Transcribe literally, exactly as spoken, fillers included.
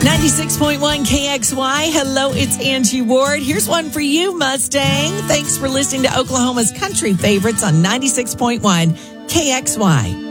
ninety-six point one K X Y. Hello, it's Angie Ward. Here's one for you, Mustang. Thanks for listening to Oklahoma's country favorites on ninety-six point one K X Y.